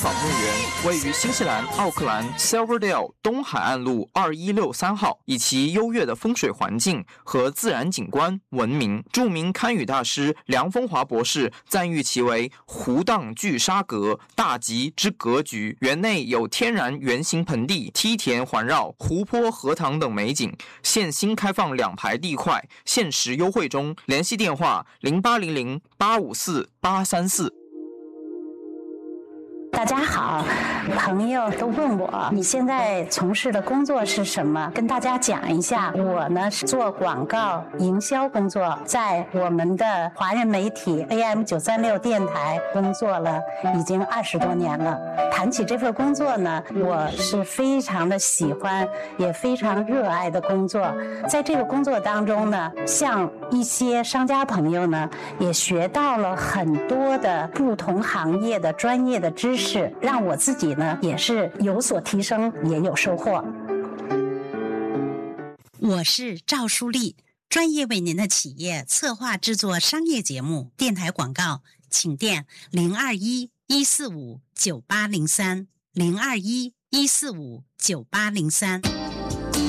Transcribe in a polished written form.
访墓园位于新西兰奥克兰 Silverdale 东海岸路2163号，以其优越的风水环境和自然景观闻名。著名堪舆大师梁风华博士赞誉其为湖荡聚沙阁，大吉之格局。园内有天然圆形盆地、梯田环绕、湖泊、荷塘等美景。现新开放2排地块，限时优惠中。联系电话0800854834。 大家好，朋友都问我你现在从事的工作是什么，跟大家讲一下。我呢是做广告营销工作，在我们的华人媒体 AM936 电台工作了已经20多年了。谈起这份工作呢，我是非常的喜欢，也非常热爱的工作。在这个工作当中呢，像一些商家朋友呢，也学到了很多的不同行业的专业的知识，让我自己呢也是有所提升，也有收获。 我是赵淑丽，专业为您的企业策划制作商业节目、电台广告，请电021-145-9803 021-145-9803。